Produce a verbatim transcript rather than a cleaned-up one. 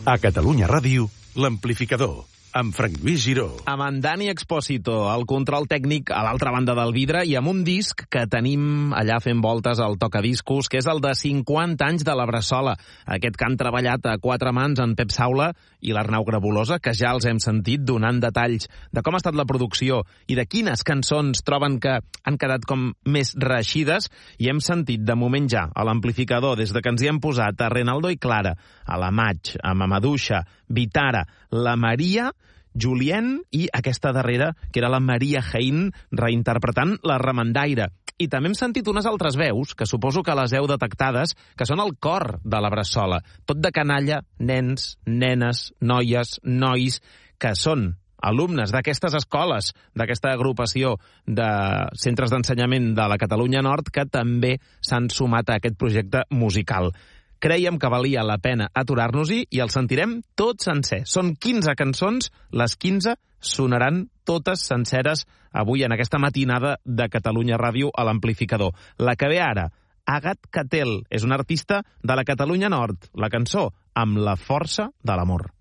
A Catalunya Ràdio, l'Amplificador, amb Frank Lluís Giró. Amb en Dani Expósito, el control tècnic a l'altra banda del vidre, i amb un disc que tenim allà fent voltes al tocadiscos, que és el de cinquanta anys de la Bressola. Aquest que han treballat a quatre mans en Pep Saula i l'Arnau Grabolosa, que ja els hem sentit donant detalls de com ha estat la producció i de quines cançons troben que han quedat com més reeixides, i hem sentit de moment ja a l'Amplificador, des de que ens hi hem posat, a Renaldo i Clara, a la Maig, a Mamaduixa, Vitara, la Maria, Julien i aquesta darrera, que era la Maria Hein, reinterpretant la Remendaire. I també hem sentit unes altres veus, que suposo que les heu detectades, que són el cor de la Bressola. Tot de canalla, nens, nenes, noies, nois, que són alumnes d'aquestes escoles, d'aquesta agrupació de centres d'ensenyament de la Catalunya Nord, que també s'han sumat a aquest projecte musical. Crèiem que valia la pena aturar-nos-hi i el sentirem tot sencer. Són quinze cançons, les quinze sonaran totes senceres avui en aquesta matinada de Catalunya Ràdio a l'Amplificador. La que ve ara, Agat Catel, és un artista de la Catalunya Nord. La cançó, Amb la força de l'amor.